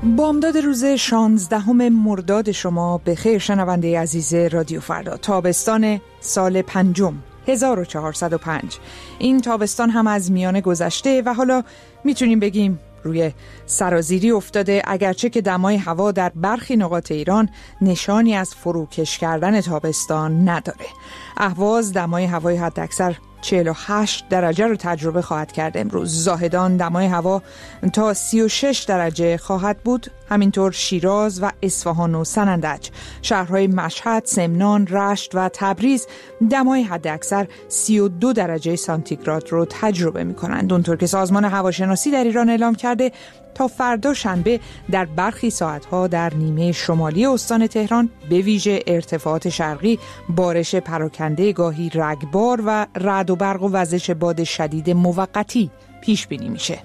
بامداد روز 16 مرداد شما به خیر شنونده عزیز رادیو فردا. تابستان سال 5 1405. این تابستان هم از میانه گذشته و حالا میتونیم بگیم روی سرازیری افتاده، اگرچه که دمای هوا در برخی نقاط ایران نشانی از فروکش کردن تابستان نداره. اهواز دمای هوای حداکثر 48 درجه رو تجربه خواهد کرد امروز. زاهدان دمای هوا تا 36 درجه خواهد بود. همینطور شیراز و اصفهان و سنندج، شهرهای مشهد، سمنان، رشت و تبریز دمای حداکثر 32 درجه سانتیگراد رو تجربه می کنند. اونطور که سازمان هواشناسی در ایران اعلام کرده تا فردا شنبه در برخی ساعتها در نیمه شمالی استان تهران به ویژه ارتفاعات شرقی بارش پراکنده گاهی رگبار و رعد و برق و وزش باد شدید موقتی پیش بینی میشه.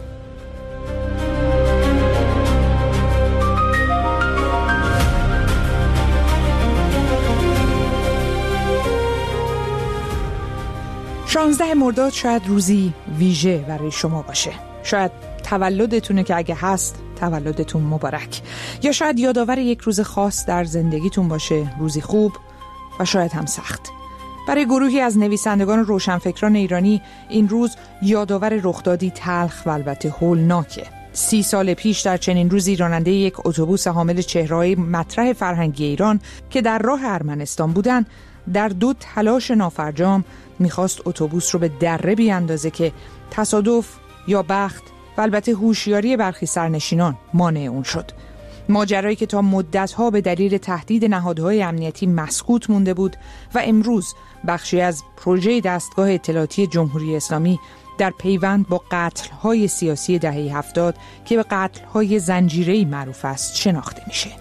شانزده مرداد شاید روزی ویژه برای شما باشه. شاید تولدتونه که اگه هست تولدتون مبارک، یا شاید یادآور یک روز خاص در زندگیتون باشه، روزی خوب و شاید هم سخت. برای گروهی از نویسندگان و روشنفکران ایرانی این روز یادآور رخدادی تلخ و البته هولناکه. 30 سال پیش در چنین روزی راننده یک اتوبوس حامل چهره‌های مطرح فرهنگی ایران که در راه ارمنستان بودن در دو تلاش نافرجام میخواست اتوبوس رو به دره بیاندازه که تصادف یا بخت و البته هوشیاری برخی سرنشینان مانع اون شد. ماجرایی که تا مدت‌ها به دلیل تهدید نهادهای امنیتی مسکوت مونده بود و امروز بخشی از پروژه دستگاه اطلاعاتی جمهوری اسلامی در پیوند با قتل‌های سیاسی دهه 70 که به قتل‌های زنجیره‌ای معروف است شناخته میشه.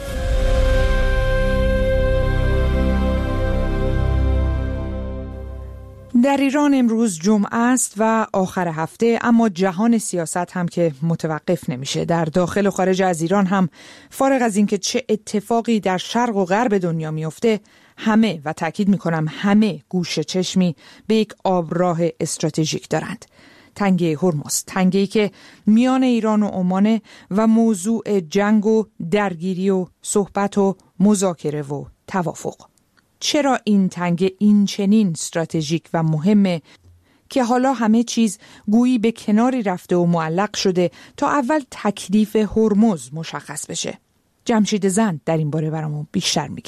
در ایران امروز جمعه است و آخر هفته، اما جهان سیاست هم که متوقف نمیشه. در داخل و خارج از ایران هم فارغ از اینکه چه اتفاقی در شرق و غرب دنیا میفته، همه و تأکید میکنم همه گوش چشمی به یک آبراه استراتژیک دارند. تنگه هرمز، تنگه‌ای که میان ایران و عمان و موضوع جنگ و درگیری و صحبت و مذاکره و توافق. چرا این تنگه این چنین استراتژیک و مهمه که حالا همه چیز گویی به کناری رفته و معلق شده تا اول تکلیف هرمز مشخص بشه؟ جمشید زند در این باره برامون بیشتر میگه.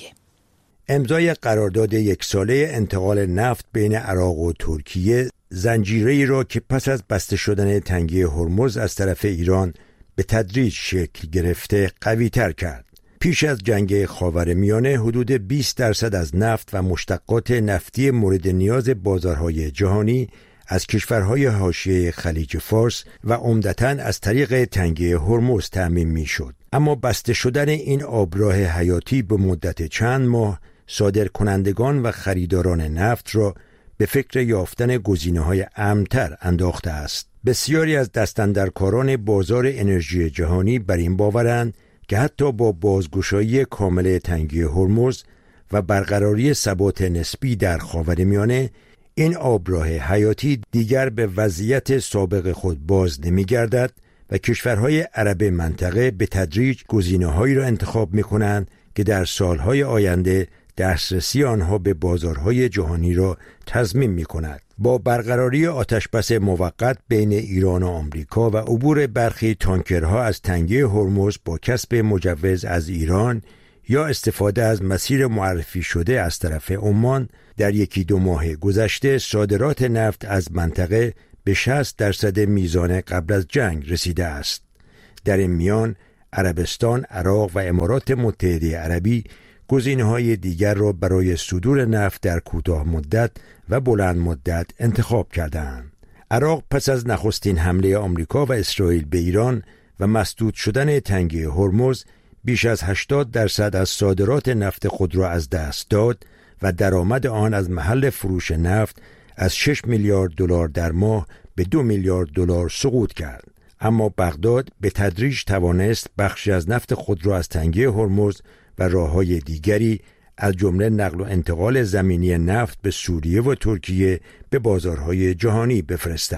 امضای قرارداد 1 ساله انتقال نفت بین عراق و ترکیه زنجیره‌ای را که پس از بسته شدن تنگه هرمز از طرف ایران به تدریج شکل گرفته قوی‌تر کرد. پیش از جنگ خاورمیانه حدود 20% از نفت و مشتقات نفتی مورد نیاز بازارهای جهانی از کشورهای حاشیه خلیج فارس و عمدتاً از طریق تنگه هرمز تأمین می‌شد. اما بسته شدن این آبراه حیاتی به مدت چند ماه صادرکنندگان و خریداران نفت را به فکر یافتن گزینه‌های امن‌تر انداخته است. بسیاری از دستاندرکاران بازار انرژی جهانی بر این باورند که حتی با بازگشایی کامل تنگه هرمز و برقراری ثبات نسبی در خاورمیانه، این آبراه حیاتی دیگر به وضعیت سابق خود باز نمی‌گردد و کشورهای عرب منطقه به تدریج گزینه‌هایی را انتخاب می‌کنند که در سالهای آینده دسترسی آنها به بازارهای جهانی را تضمین می‌کند. با برقراری آتشبس موقت بین ایران و آمریکا و عبور برخی تانکرها از تنگه هرمز با کسب مجوز از ایران یا استفاده از مسیر معرفی شده از طرف عمان، در 1-2 ماه گذشته صادرات نفت از منطقه به 60% میزان قبل از جنگ رسیده است. در این میان عربستان، عراق و امارات متحده عربی گزینه‌های دیگر را برای صدور نفت در کوتاه مدت و بلند مدت انتخاب کردند. عراق پس از نخستین حمله آمریکا و اسرائیل به ایران و مسدود شدن تنگه هرمز بیش از 80% از صادرات نفت خود را از دست داد و درآمد آن از محل فروش نفت از 6 میلیارد دلار در ماه به 2 میلیارد دلار سقوط کرد. اما بغداد به تدریج توانست بخشی از نفت خود را از تنگه هرمز و راه‌های دیگری از جمله نقل و انتقال زمینی نفت به سوریه و ترکیه به بازارهای جهانی بفرستد.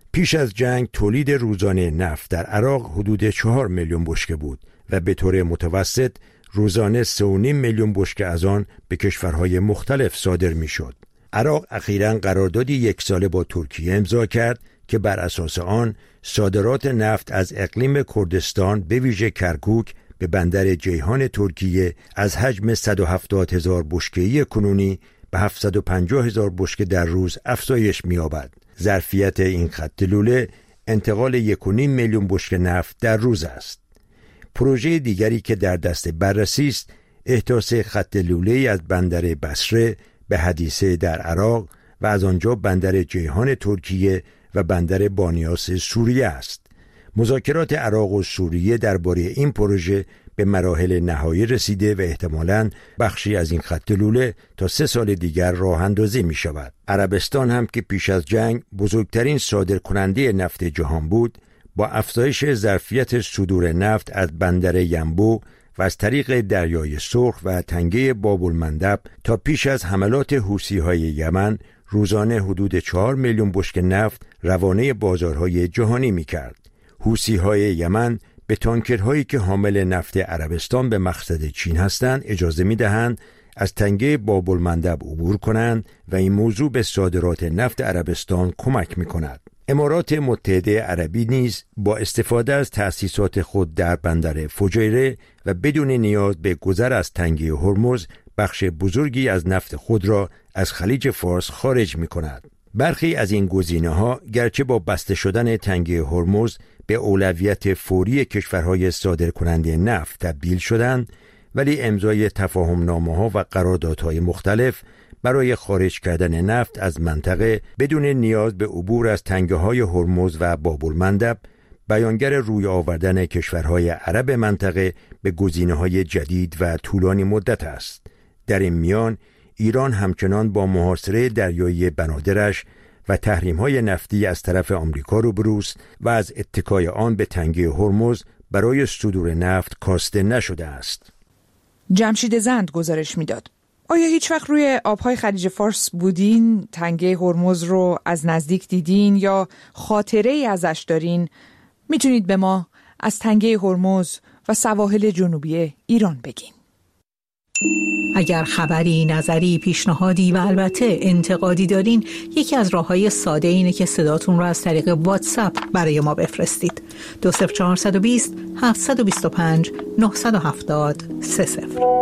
پیش از جنگ تولید روزانه نفت در عراق حدود 4 میلیون بشکه بود و به طور متوسط روزانه 3.5 میلیون بشکه از آن به کشورهای مختلف صادر میشد. عراق اخیراً قراردادی 1 ساله با ترکیه امضا کرد که بر اساس آن صادرات نفت از اقلیم کردستان به ویژه کرکوک به بندر جیهان ترکیه از حجم 170,000 بشکه‌ای کنونی به 750,000 بشکه در روز افزایش می‌یابد. ظرفیت این خط لوله انتقال 1.5 میلیون بشکه نفت در روز است. پروژه دیگری که در دست بررسی است احداث خط لوله از بندر بصره به حدیثه در عراق و از آنجا بندر جیهان ترکیه و بندر بانیاس سوریه است. مذاکرات عراق و سوریه درباره این پروژه به مراحل نهایی رسیده و احتمالاً بخشی از این خط لوله تا 3 سال دیگر راه اندازی می شود. عربستان هم که پیش از جنگ بزرگترین صادرکننده نفت جهان بود، با افزایش ظرفیت صدور نفت از بندر ینبو و از طریق دریای سرخ و تنگه باب‌المندب تا پیش از حملات حوثی‌های یمن روزانه حدود 4 میلیون بشکه نفت روانه بازارهای جهانی می‌کرد. حوثی‌های یمن به تانکرهایی که حامل نفت عربستان به مقصد چین هستند اجازه می‌دهند از تنگه باب‌المندب عبور کنند و این موضوع به صادرات نفت عربستان کمک می‌کند. امارات متحده عربی نیز با استفاده از تأسیسات خود در بندر فجیره و بدون نیاز به گذر از تنگه هرمز بخش بزرگی از نفت خود را از خلیج فارس خارج می‌کند. برخی از این گزینه‌ها گرچه با بسته شدن تنگه هرمز به اولویت فوری کشورهای صادرکننده نفت تبدیل شدند، ولی امضای تفاهم‌نامه‌ها و قراردادهای مختلف برای خارج کردن نفت از منطقه بدون نیاز به عبور از تنگه‌های هرمز و باب‌المندب بیانگر روی آوردن کشورهای عرب منطقه به گزینه‌های جدید و طولانی مدت است. در این میان ایران همچنان با محاصره دریایی بنادرش و تحریم‌های نفتی از طرف آمریکا روبروست و از اتکای آن به تنگه هرمز برای صدور نفت کاسته نشده است. جمشید زند گزارش میداد. آیا هیچ وقت روی آبهای خلیج فارس بودین؟ تنگه هرمز رو از نزدیک دیدین یا خاطره ای ازش دارین؟ میتونید به ما از تنگه هرمز و سواحل جنوبی ایران بگین. اگر خبری، نظری، پیشنهادی و البته انتقادی دارین، یکی از راه‌های ساده اینه که صداتون رو از طریق واتساپ برای ما بفرستید. 20420 725 970 30.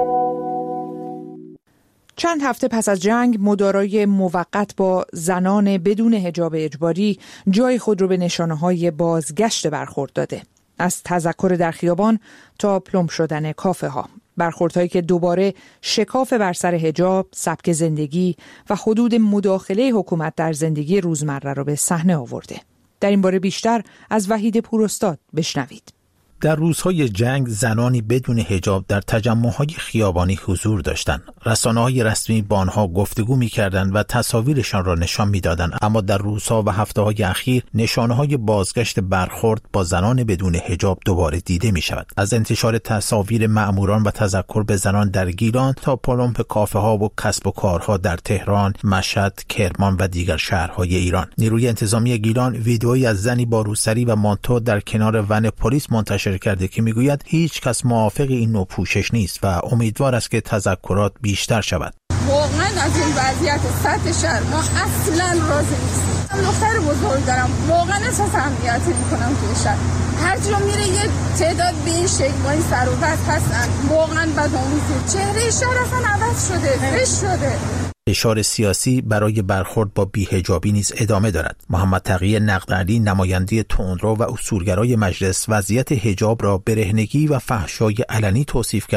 چند هفته پس از جنگ مدارای موقت با زنان بدون حجاب اجباری جای خود رو به نشانه‌های بازگشت برخورد داده. از تذکر در خیابان تا پلم شدن کافه ها. برخوردهایی که دوباره شکاف بر سر حجاب، سبک زندگی و حدود مداخله حکومت در زندگی روزمره را به صحنه آورده. در این باره بیشتر از وحید پوراستاد بشنوید. در روزهای جنگ زنانی بدون حجاب در تجمع‌های خیابانی حضور داشتند. رسانه‌های رسمی با آنها گفتگو می‌کردند و تصاویرشان را نشان می‌دادند، اما در روزها و هفته‌های اخیر نشانه‌های بازگشت برخورد با زنان بدون حجاب دوباره دیده می‌شود. از انتشار تصاویر مأموران و تذکر به زنان در گیلان تا پلمپ کافه‌ها و کسب و کارها در تهران، مشهد، کرمان و دیگر شهرهای ایران. نیروی انتظامی گیلان ویدئویی از زنی با روسری و مانتو در کنار ون پلیس منتشر کرده که میگوید هیچ کس موافق این نوع پوشش نیست و امیدوار است که تذکرات بیشتر شود. واقعا از این وضعیت سطح شهر ما اصلا راضی نیستیم. من دختر بزرگ دارم، واقعا احساس امنیتی میکنم توی شهر. هر جا میره یه تعداد به این شکل با این سر و وضع هستن، واقعا بدآموزه. چهره شهر اصلا عوض شده، فش شده. فشار سیاسی برای برخورد با بی‌حجابی نیز ادامه دارد. محمد تقی نقدعلی، نماینده تندرو و اصولگرای مجلس، وضعیت حجاب را برهنگی و فحشای علنی توصیف کرد